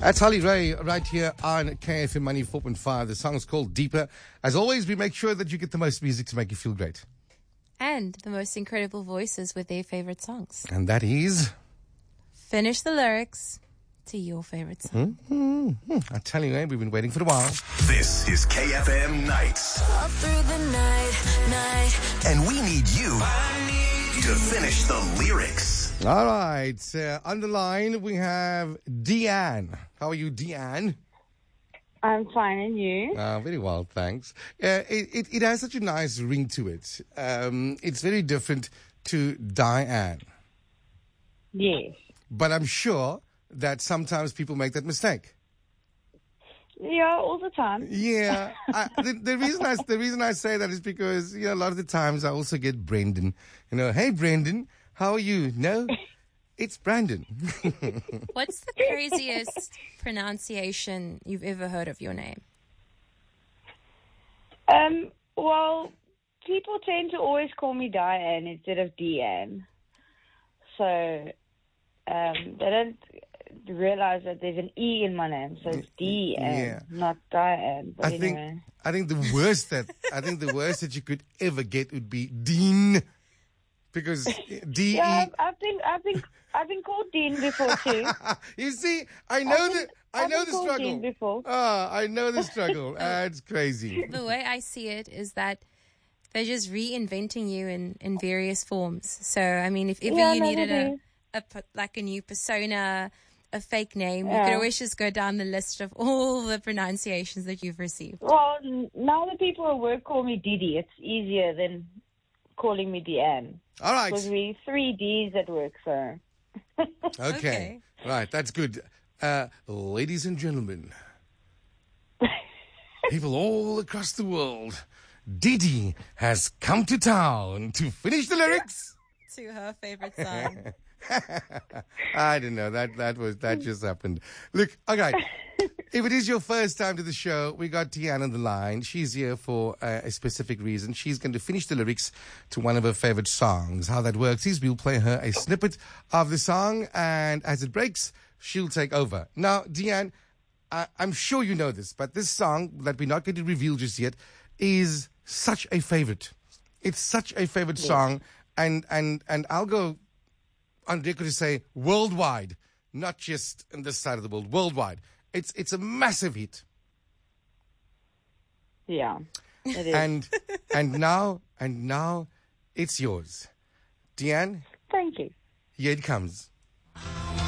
That's Holly Ray right here on KFM 94.5. The song is called Deeper. As always, we make sure that you get the most music to make you feel great. And the most incredible voices with their favorite songs. And that is? Finish the lyrics to your favorite song. I tell you, we've been waiting for a while. This is KFM Nights. All through the night. And we need you to finish the lyrics. All right. On the line, we have Deanne. How are you, Deanne? I'm fine, and you? Very well, thanks. It has such a nice ring to it. It's very different to Diane. Yes. But I'm sure that sometimes people make that mistake. Yeah, all the time. Yeah. The reason I say that is because, a lot of the times I also get Brendan. Hey, Brendan, how are you? No, it's Brandon. What's the craziest pronunciation you've ever heard of your name? Well, people tend to always call me Diane instead of Deanne. So, they don't realize that there's an E in my name, so it's Deanne, not Diane. But I think the worst that you could ever get would be Dean, because D-E... Yeah, I've been called Dean before too. You see, I know the struggle. Dean before. I know the struggle. It's crazy. The way I see it is that they're just reinventing you in various forms. So, I mean, if ever you needed a new persona, a fake name, you could always just go down the list of all the pronunciations that you've received. Well, now the people at work call me Didi. It's easier than calling me Deanne. All right. Because we 3 Ds at work, so. Okay. Right, that's good. Ladies and gentlemen, people all across the world, Didi has come to town to finish the lyrics to her favorite song. I don't know. That just happened. Look, okay. If it is your first time to the show, we got Deanne on the line. She's here for a specific reason. She's going to finish the lyrics to one of her favorite songs. How that works is we'll play her a snippet of the song, and as it breaks, she'll take over. Now, Deanne, I'm sure you know this, but this song that we're not going to reveal just yet is such a favorite. It's such a favorite song, and I'll go on record to say worldwide, not just in this side of the world, worldwide. It's a massive hit. Yeah, it is. And now it's yours. Deanne? Thank you. Here it comes.